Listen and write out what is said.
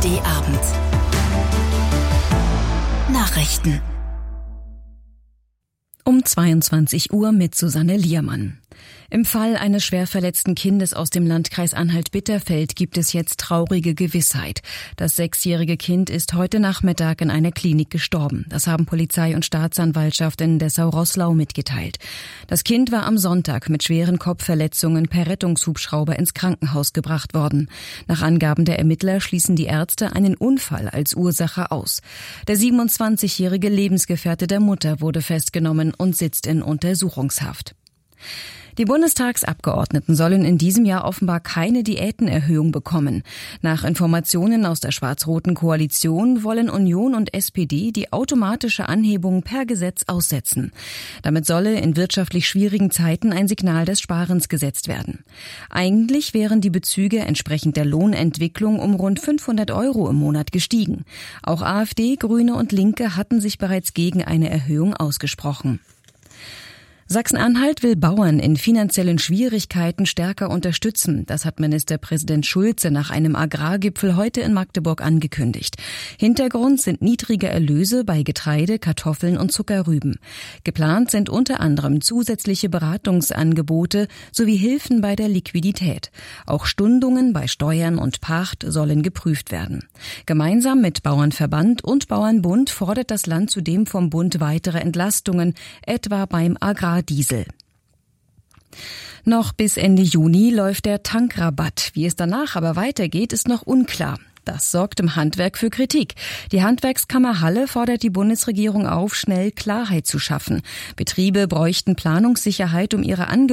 ARD-Abend. Nachrichten. Um 22 Uhr mit Susanne Liermann. Im Fall eines schwer verletzten Kindes aus dem Landkreis Anhalt-Bitterfeld gibt es jetzt traurige Gewissheit. Das 6-jährige Kind ist heute Nachmittag in einer Klinik gestorben. Das haben Polizei und Staatsanwaltschaft in Dessau-Roßlau mitgeteilt. Das Kind war am Sonntag mit schweren Kopfverletzungen per Rettungshubschrauber ins Krankenhaus gebracht worden. Nach Angaben der Ermittler schließen die Ärzte einen Unfall als Ursache aus. Der 27-jährige Lebensgefährte der Mutter wurde festgenommen und sitzt in Untersuchungshaft. Die Bundestagsabgeordneten sollen in diesem Jahr offenbar keine Diätenerhöhung bekommen. Nach Informationen aus der schwarz-roten Koalition wollen Union und SPD die automatische Anhebung per Gesetz aussetzen. Damit solle in wirtschaftlich schwierigen Zeiten ein Signal des Sparens gesetzt werden. Eigentlich wären die Bezüge entsprechend der Lohnentwicklung um rund 500 € im Monat gestiegen. Auch AfD, Grüne und Linke hatten sich bereits gegen eine Erhöhung ausgesprochen. Sachsen-Anhalt will Bauern in finanziellen Schwierigkeiten stärker unterstützen. Das hat Ministerpräsident Schulze nach einem Agrargipfel heute in Magdeburg angekündigt. Hintergrund sind niedrige Erlöse bei Getreide, Kartoffeln und Zuckerrüben. Geplant sind unter anderem zusätzliche Beratungsangebote sowie Hilfen bei der Liquidität. Auch Stundungen bei Steuern und Pacht sollen geprüft werden. Gemeinsam mit Bauernverband und Bauernbund fordert das Land zudem vom Bund weitere Entlastungen, etwa beim Agrardiesel. Noch bis Ende Juni läuft der Tankrabatt. Wie es danach aber weitergeht, ist noch unklar. Das sorgt im Handwerk für Kritik. Die Handwerkskammer Halle fordert die Bundesregierung auf, schnell Klarheit zu schaffen. Betriebe bräuchten Planungssicherheit, um ihre Angebote